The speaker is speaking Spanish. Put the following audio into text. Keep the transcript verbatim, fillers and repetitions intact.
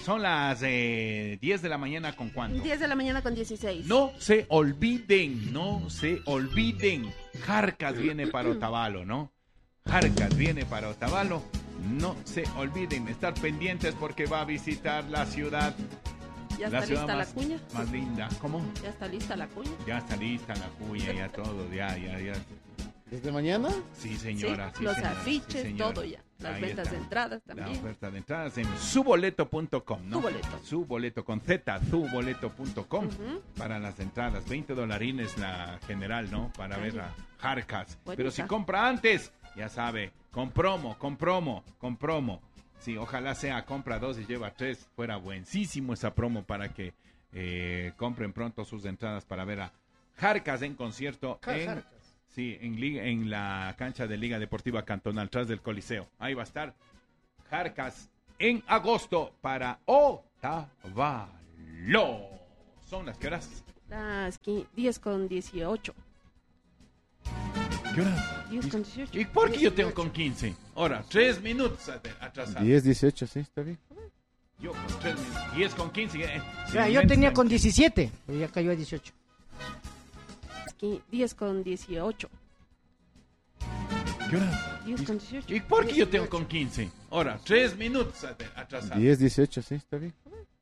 son las eh, diez de la mañana con cuánto. diez de la mañana con dieciséis. No se olviden, no se olviden. Jarcas viene para Otavalo, ¿no? Jarcas viene para Otavalo. No se olviden estar pendientes porque va a visitar la ciudad. ¿Ya la está ciudad lista más, la cuña? Más linda. ¿Cómo? ¿Ya está lista la cuña? Ya está lista la cuña, ya todo, ya, ya, ya. ¿Desde mañana? Sí, señora. Sí, Sí, los señora, afiches, sí, señora. todo ya. Las Ahí ventas está. de entradas La también. oferta de entradas en suboleto punto com, ¿no? Suboleto. Suboleto con Z, suboleto punto com Ujú. para las entradas. veinte dolarines la general, ¿no? Para Ay. ver a Jarcas. Buena Pero si está. compra antes, ya sabe, con promo, con promo, con promo. Sí, ojalá sea compra dos y lleva tres. Fuera buenísimo esa promo para que eh, compren pronto sus entradas para ver a Jarcas en concierto en... Jarcas. Sí, en, liga, en la cancha de Liga Deportiva Cantonal, tras del Coliseo. Ahí va a estar Jarcas en agosto para Otavalo. ¿Son las qué horas? Las qui- diez con dieciocho. ¿Qué horas? diez con dieciocho. ¿Y por qué yo tengo con quince? Ahora, tres minutos at- atrasado. diez, dieciocho, sí, está bien. Yo con tres minutos. diez con quince. Eh, O sea, yo sin tenía mensa. con diecisiete, pero ya cayó a dieciocho. Qui- diez con dieciocho. ¿Qué horas? diez con dieciocho. ¿Y por qué yo tengo con quince? Ahora, tres minutos at- atrasado. diez, dieciocho, sí, está bien.